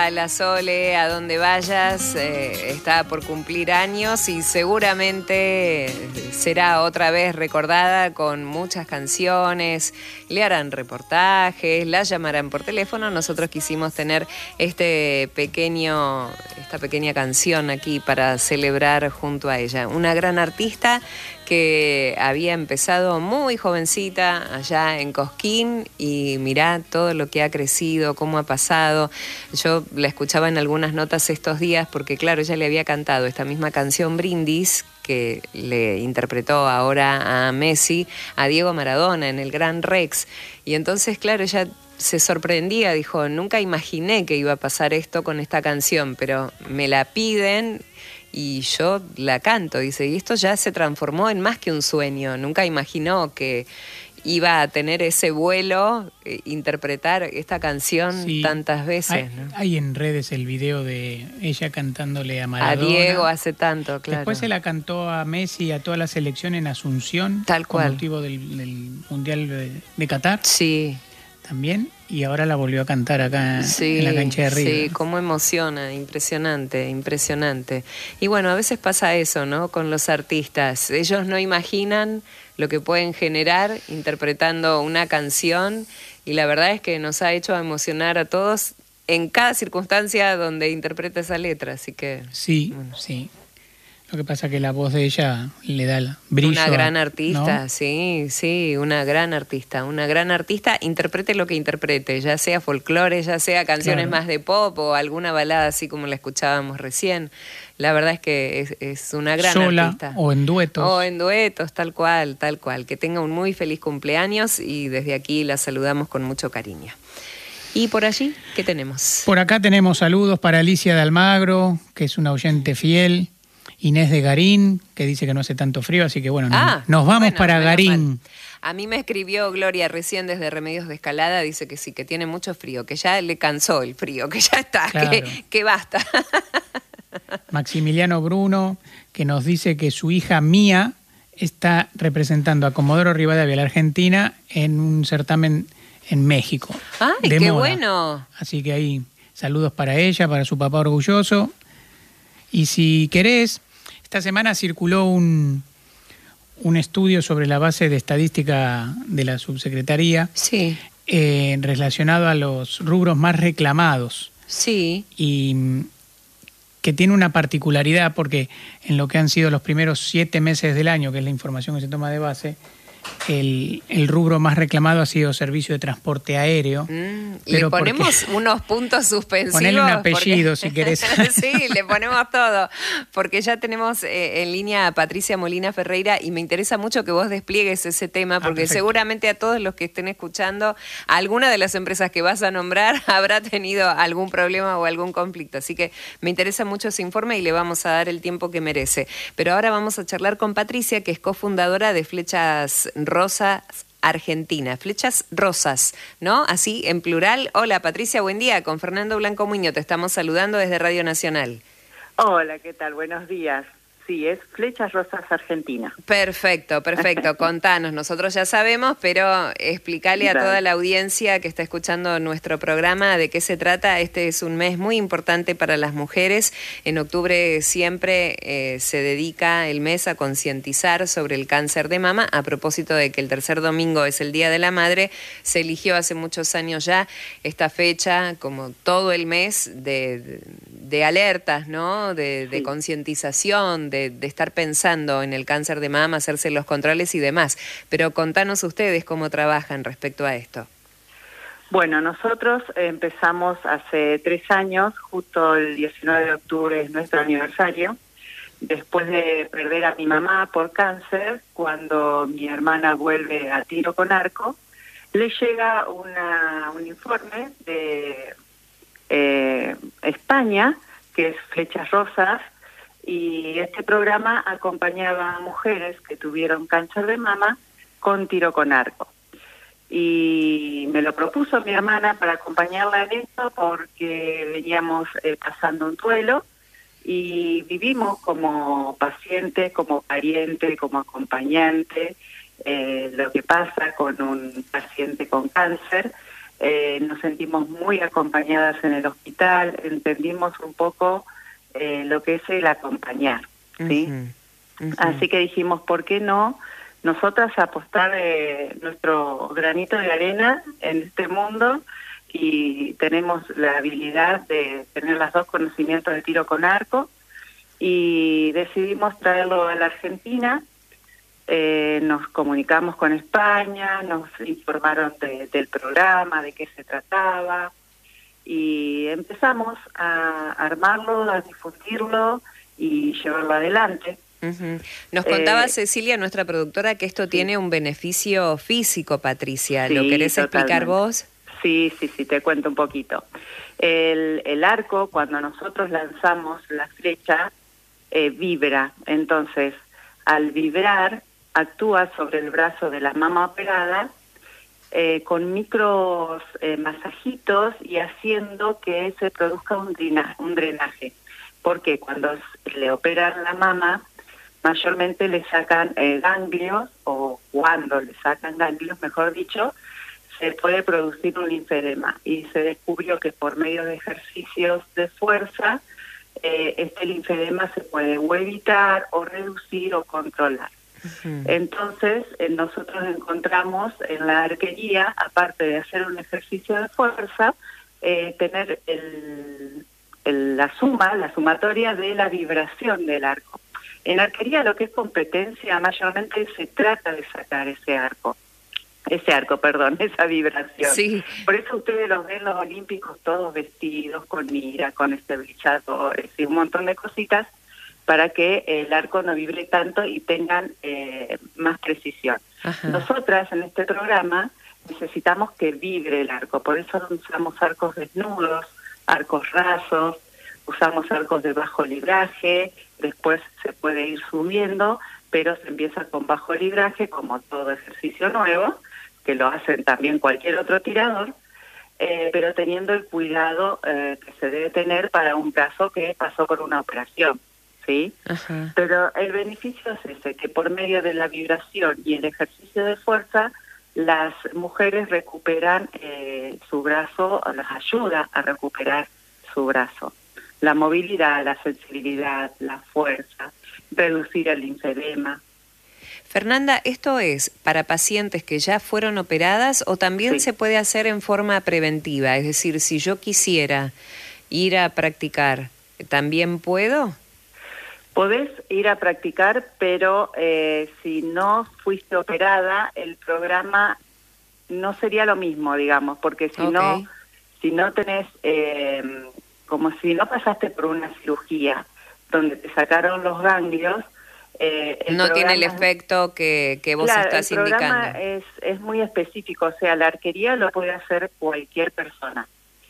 a la Sole, a donde vayas, está por cumplir años y seguramente será otra vez recordada con muchas canciones, le harán reportajes, la llamarán por teléfono. Nosotros quisimos tener esta pequeña canción aquí para celebrar junto a ella. Una gran artista que había empezado muy jovencita allá en Cosquín y mirá todo lo que ha crecido, cómo ha pasado. Yo la escuchaba en algunas notas estos días porque claro, ella le había cantado esta misma canción Brindis que le interpretó ahora a Messi, a Diego Maradona en el Gran Rex. Y entonces claro, ella se sorprendía, dijo, nunca imaginé que iba a pasar esto con esta canción, pero me la piden y yo la canto, dice, y esto ya se transformó en más que un sueño. Nunca imaginó que iba a tener ese vuelo, interpretar esta canción tantas veces. Hay en redes el video de ella cantándole a Maradona. A Diego hace tanto, claro. Después se la cantó a Messi y a toda la selección en Asunción. Tal cual. Con motivo del Mundial de Qatar. Sí. También, y ahora la volvió a cantar acá en la cancha de River. Sí, cómo emociona, impresionante, impresionante. Y bueno, a veces pasa eso, ¿no? Con los artistas. Ellos no imaginan lo que pueden generar interpretando una canción y la verdad es que nos ha hecho emocionar a todos en cada circunstancia donde interpreta esa letra, así que... Sí, bueno. Sí. Lo que pasa es que la voz de ella le da el brillo. Una gran artista, ¿no? Sí, una gran artista, interprete lo que interprete, ya sea folclore, ya sea canciones más de pop o alguna balada así como la escuchábamos recién. La verdad es que es una gran artista. O en duetos. O en duetos, tal cual. Que tenga un muy feliz cumpleaños y desde aquí la saludamos con mucho cariño. ¿Y por allí qué tenemos? Por acá tenemos saludos para Alicia de Almagro, que es una oyente fiel. Inés de Garín, que dice que no hace tanto frío, así que bueno, nos vamos para Garín. A mí me escribió Gloria recién desde Remedios de Escalada, dice que sí, que tiene mucho frío, que ya le cansó el frío, que ya está, claro. que basta. Maximiliano Bruno, que nos dice que su hija Mía está representando a Comodoro Rivadavia, la Argentina, en un certamen en México. ¡Ay, qué bueno! Así que ahí saludos para ella, para su papá orgulloso. Y si querés, esta semana circuló un estudio sobre la base de estadística de la subsecretaría relacionado a los rubros más reclamados. Sí. Y que tiene una particularidad porque en lo que han sido los primeros 7 meses del año, que es la información que se toma de base, el rubro más reclamado ha sido servicio de transporte aéreo. Le ponemos unos puntos suspensivos. Ponele un apellido si querés. Sí, le ponemos todo. Porque ya tenemos en línea a Patricia Molina Ferreira y me interesa mucho que vos despliegues ese tema porque seguramente a todos los que estén escuchando, alguna de las empresas que vas a nombrar habrá tenido algún problema o algún conflicto. Así que me interesa mucho ese informe y le vamos a dar el tiempo que merece. Pero ahora vamos a charlar con Patricia, que es cofundadora de Flechas Rosas Argentina, Flechas Rosas, ¿no? Así, en plural. Hola, Patricia, buen día. Con Fernando Blanco Muñoz te estamos saludando desde Radio Nacional. Hola, ¿qué tal? Buenos días. Sí, es Flechas Rosas Argentina. Perfecto. Contanos, nosotros ya sabemos, pero explícale a toda la audiencia que está escuchando nuestro programa de qué se trata. Este es un mes muy importante para las mujeres. En octubre siempre se dedica el mes a concientizar sobre el cáncer de mama. A propósito de que el tercer domingo es el Día de la Madre, se eligió hace muchos años ya esta fecha como todo el mes de alertas, ¿no? De concientización, de estar pensando en el cáncer de mama, hacerse los controles y demás. Pero contanos ustedes cómo trabajan respecto a esto. Bueno, nosotros empezamos hace 3 años, justo el 19 de octubre es nuestro aniversario, después de perder a mi mamá por cáncer, cuando mi hermana vuelve a tiro con arco, le llega un informe de España, que es Flechas Rosas, y este programa acompañaba a mujeres que tuvieron cáncer de mama con tiro con arco. Y me lo propuso mi hermana para acompañarla en esto porque veníamos pasando un duelo y vivimos como paciente, como pariente, como acompañante lo que pasa con un paciente con cáncer. nos sentimos muy acompañadas en el hospital, entendimos un poco lo que es el acompañar, ¿sí? Así que dijimos, ¿por qué no nosotras apostar nuestro granito de arena en este mundo? Y tenemos la habilidad de tener las dos conocimientos de tiro con arco, y decidimos traerlo a la Argentina. Nos comunicamos con España, nos informaron del programa, de qué se trataba, y empezamos a armarlo, a difundirlo y llevarlo adelante. Nos contaba Cecilia, nuestra productora, que esto tiene un beneficio físico, Patricia. ¿Lo querés explicar vos? Sí, te cuento un poquito. El arco, cuando nosotros lanzamos la flecha, vibra. Entonces, al vibrar, actúa sobre el brazo de la mama operada con micros masajitos y haciendo que se produzca un drenaje. Porque cuando le operan la mama, mayormente le sacan ganglios, o cuando le sacan ganglios, mejor dicho, se puede producir un linfedema. Y se descubrió que por medio de ejercicios de fuerza, este linfedema se puede o evitar, o reducir, o controlar. Entonces, nosotros encontramos en la arquería, aparte de hacer un ejercicio de fuerza, tener la sumatoria de la vibración del arco. En arquería, lo que es competencia, mayormente se trata de sacar esa vibración. Sí. Por eso ustedes los ven los olímpicos todos vestidos con mira, con estabilizadores y un montón de cositas para que el arco no vibre tanto y tengan más precisión. Nosotras en este programa necesitamos que vibre el arco, por eso usamos arcos desnudos, arcos rasos, usamos arcos de bajo libraje, después se puede ir subiendo, pero se empieza con bajo libraje, como todo ejercicio nuevo, que lo hacen también cualquier otro tirador, pero teniendo el cuidado que se debe tener para un brazo que pasó por una operación, ¿sí? Pero el beneficio es ese, que por medio de la vibración y el ejercicio de fuerza, las mujeres recuperan su brazo, las ayuda a recuperar su brazo. La movilidad, la sensibilidad, la fuerza, reducir el linfedema. Fernanda, ¿esto es para pacientes que ya fueron operadas o también se puede hacer en forma preventiva? Es decir, si yo quisiera ir a practicar, ¿también puedo? Podés ir a practicar, pero si no fuiste operada, el programa no sería lo mismo, digamos, porque si no tenés, como si no pasaste por una cirugía donde te sacaron los ganglios, no tiene el efecto que vos estás indicando. El programa es muy específico, o sea, la arquería lo puede hacer cualquier persona.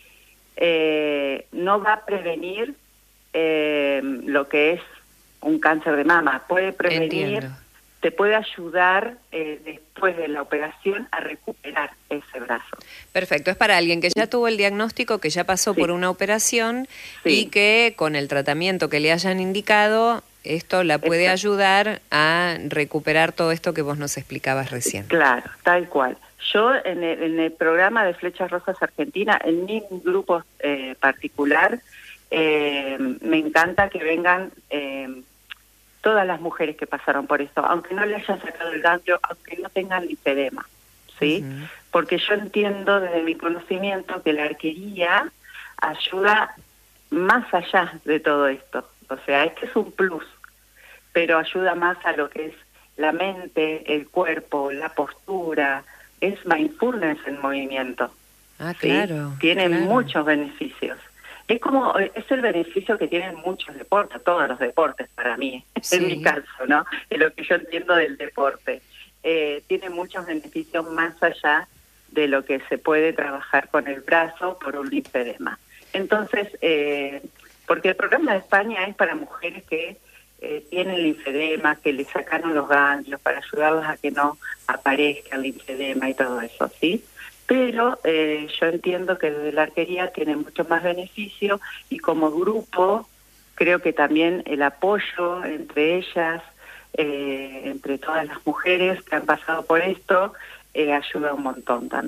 No va a prevenir lo que es un cáncer de mama, puede prevenir, te puede ayudar después de la operación a recuperar ese brazo. Perfecto, es para alguien que ya tuvo el diagnóstico, que ya pasó por una operación y que con el tratamiento que le hayan indicado, esto la puede ayudar a recuperar todo esto que vos nos explicabas recién. Claro, tal cual. Yo en el programa de Flechas Rosas Argentina, en mi grupo particular, me encanta que vengan todas las mujeres que pasaron por esto, aunque no le hayan sacado el ganglio, aunque no tengan linfedema, ¿sí? Porque yo entiendo desde mi conocimiento que la arquería ayuda más allá de todo esto. O sea, este es un plus, pero ayuda más a lo que es la mente, el cuerpo, la postura, es mindfulness en movimiento. ¿sí? Claro. Tiene muchos beneficios. Es el beneficio que tienen muchos deportes, todos los deportes para mí, en mi caso, ¿no? Es lo que yo entiendo del deporte. Tiene muchos beneficios más allá de lo que se puede trabajar con el brazo por un linfedema. Entonces, porque el programa de España es para mujeres que tienen linfedema, que le sacaron los ganglios para ayudarlas a que no aparezca el linfedema y todo eso, ¿sí? Pero yo entiendo que desde la arquería tiene mucho más beneficio y como grupo creo que también el apoyo entre ellas, entre todas las mujeres que han pasado por esto, ayuda un montón también.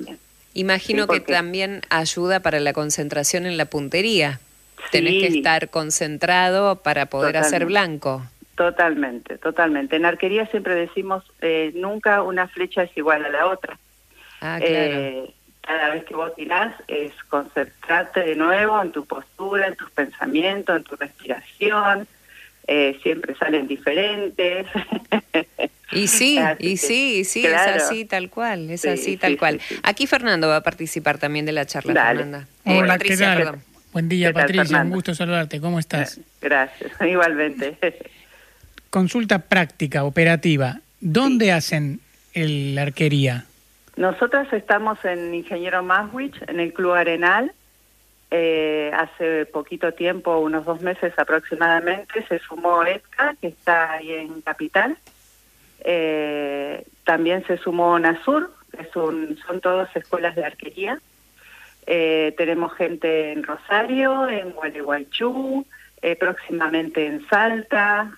Imagino Sí, que también ayuda para la concentración en la puntería. Tenés que estar concentrado para poder hacer blanco. Totalmente, totalmente. En arquería siempre decimos, nunca una flecha es igual a la otra. Ah, claro. Cada vez que vos tirás es concentrarte de nuevo en tu postura, en tus pensamientos, en tu respiración. Siempre salen diferentes. Y sí, claro. es así tal cual, es Sí, así tal cual. Sí. Aquí Fernando va a participar también de la charla, Dale. Fernanda. Hola, Patricia, ¿qué tal? perdón. Buen día, ¿Qué tal, Patricia, Fernando? un gusto saludarte. ¿Cómo estás? Gracias, igualmente. Consulta práctica, operativa. ¿Dónde hacen la arquería? Nosotras estamos en Ingeniero Maswich, en el Club Arenal. Hace poquito tiempo, unos 2 meses aproximadamente, se sumó ETCA, que está ahí en Capital. También se sumó NASUR, que son todas escuelas de arquería. Tenemos gente en Rosario, en Gualeguaychú, próximamente en Salta,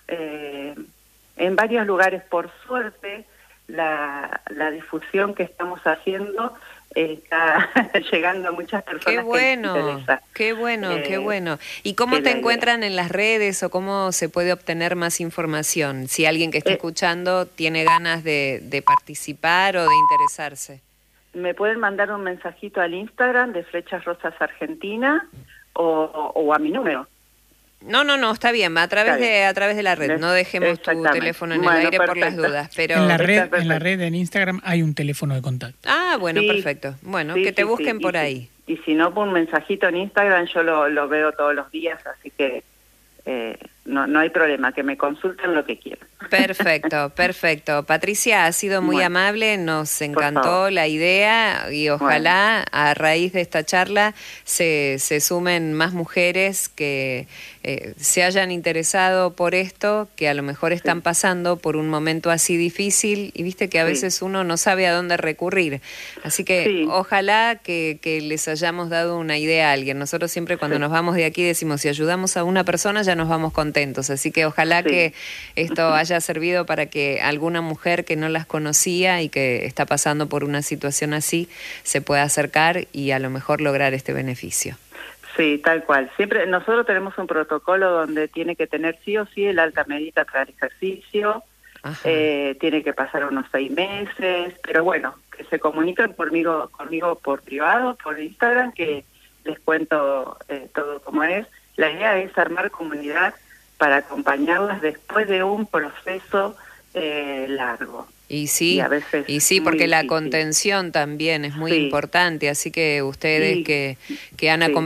en varios lugares. Por suerte, la difusión que estamos haciendo está llegando a muchas personas. Qué bueno, que les interesa. qué bueno. ¿Y cómo te encuentran en las redes o cómo se puede obtener más información? Si alguien que está escuchando tiene ganas de participar o de interesarse. Me pueden mandar un mensajito al Instagram de Flechas Rosas Argentina o a mi número. No, está bien, a través de la red. No dejemos tu teléfono en el aire perfecto. por las dudas. Pero En la red, en Instagram, hay un teléfono de contacto. Ah, bueno, sí, perfecto. Bueno, que te busquen por ahí. Y si no, por un mensajito en Instagram, yo lo veo todos los días, así que no hay problema, que me consulten lo que quieran. Perfecto. Patricia, ha sido muy amable, nos encantó la idea y ojalá a raíz de esta charla se sumen más mujeres que se hayan interesado por esto, que a lo mejor están pasando por un momento así difícil y viste que a veces uno no sabe a dónde recurrir. Así que ojalá que les hayamos dado una idea a alguien. Nosotros siempre cuando nos vamos de aquí decimos, si ayudamos a una persona ya nos vamos contentos. Así que ojalá que esto haya servido para que alguna mujer que no las conocía y que está pasando por una situación así se pueda acercar y a lo mejor lograr este beneficio. Sí, tal cual. Siempre nosotros tenemos un protocolo donde tiene que tener sí o sí el alta médica para el ejercicio, tiene que pasar unos 6 meses, pero bueno, que se comunican conmigo por privado, por Instagram, que les cuento todo como es. La idea es armar comunidad para acompañarlas después de un proceso largo. Y sí, porque la contención también es muy importante, así que ustedes que han acompañado